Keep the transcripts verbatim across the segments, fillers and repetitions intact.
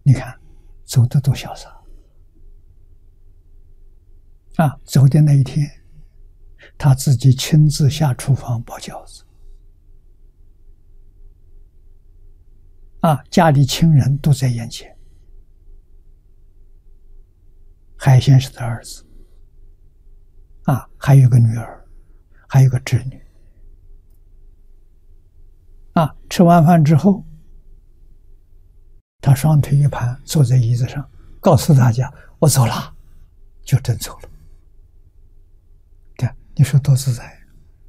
你看走得多潇洒啊！走的那一天，他自己亲自下厨房包饺子啊，家里亲人都在眼前。海先生的儿子啊，还有个女儿，还有个侄女啊。吃完饭之后，他双腿一盘，坐在椅子上，告诉大家：“我走了。”就真走了。看，你说多自在！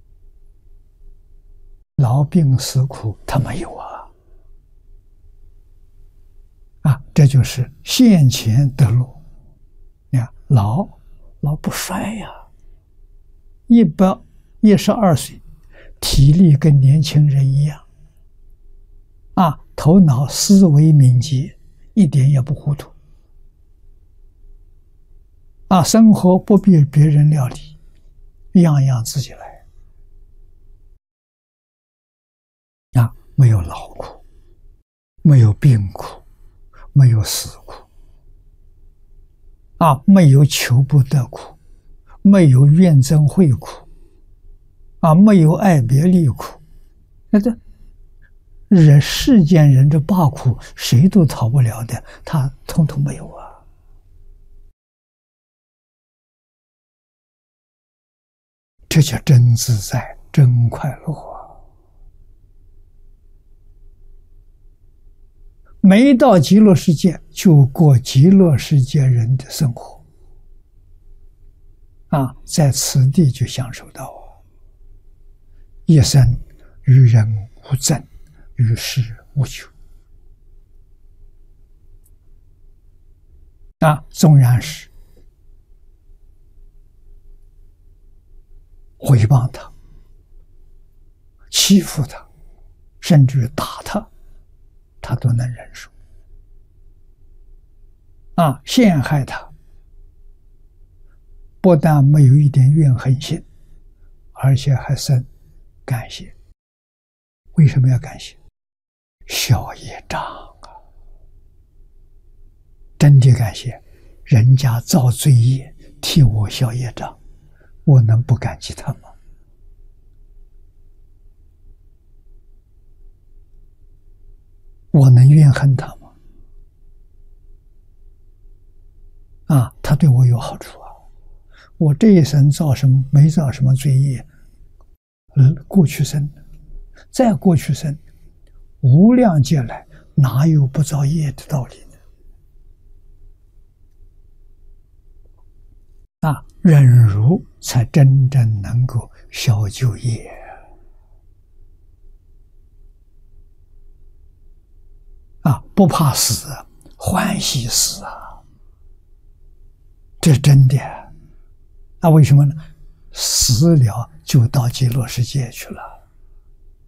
劳病死苦他没有啊！啊，这就是现前得乐。你看，老老不衰呀，一百一十二岁，体力跟年轻人一样啊，头脑思维敏捷，一点也不糊涂啊，生活不必别人料理，样样自己来啊，没有劳苦，没有病苦，没有死苦啊，没有求不得苦，没有怨憎会苦啊，没有爱别离苦。那这人世间人这八苦谁都逃不了的，他统统没有啊。这叫真自在，真快乐啊！没到极乐世界，就过极乐世界人的生活啊，在此地就享受到啊，一生与人无争，与世无求啊，纵然是诽谤他、欺负他，甚至打他，他都能忍受啊，陷害他，不但没有一点怨恨心，而且还生感谢。为什么要感谢？消业障啊！真的感谢，人家造罪业替我消业障，我能不感激他吗？我能怨恨他吗？啊，他对我有好处啊！我这一生造什么没造什么罪业，嗯，过去生，再过去生，无量劫来哪有不造业的道理呢？啊，忍辱才真正能够消旧业啊！不怕死，欢喜死啊！这是真的啊！为什么呢？死了就到极乐世界去了。